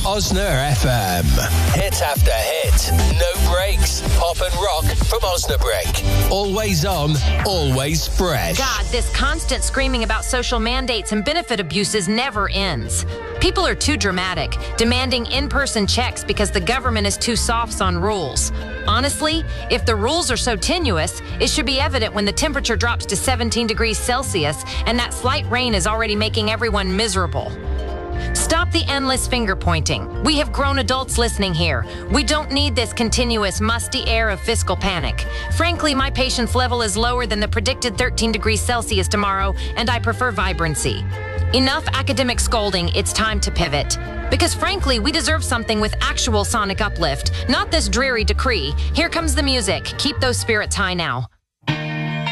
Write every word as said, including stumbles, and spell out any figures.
Osner F M. Hit after hit. No breaks. Pop and rock from Osnabrück. Always on, always spread. God, this constant screaming about social mandates and benefit abuses never ends. People are too dramatic, demanding in-person checks because the government is too soft on rules. Honestly, if the rules are so tenuous, it should be evident when the temperature drops to seventeen degrees Celsius and that slight rain is already making everyone miserable. Stop the endless finger pointing. We have grown adults listening here. We don't need this continuous musty air of fiscal panic. Frankly, my patience level is lower than the predicted thirteen degrees Celsius tomorrow, and I prefer vibrancy. Enough academic scolding, it's time to pivot. Because frankly, we deserve something with actual sonic uplift, not this dreary decree. Here comes the music. Keep those spirits high now.